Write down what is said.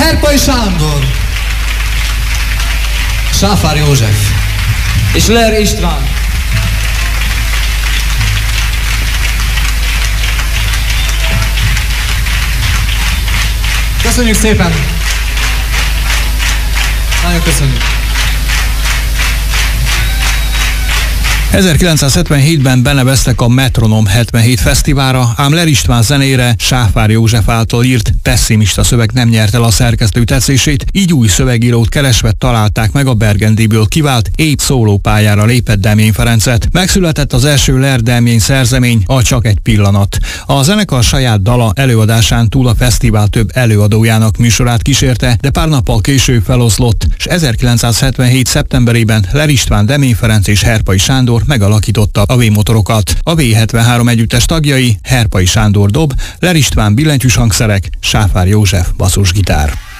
Herpai Sándor, Sáfár József és Ler István. Köszönjük szépen! Nagyon köszönjük! 1977-ben beneveztek a Metronom 77 fesztiválra, ám Ler István zenére Sáfár József által írt pessimista szöveg nem nyerte el a szerkesztő tetszését, így új szövegírót keresve találták meg a Bergendiből kivált, épp szólópályára lépett Demjén Ferencet. Megszületett az első Ler Demjén szerzemény, a Csak egy pillanat. A zenekar saját dala előadásán túl a fesztivál több előadójának műsorát kísérte, de pár nappal később feloszlott, és 1977. szeptemberében Ler István, Demjén Ferenc és Herpai Sándor megalakította a V-motorokat. A V73 együttes tagjai Herpai Sándor dob, Ler István billentyűs hangszerek, Sáfár József basszusgitár.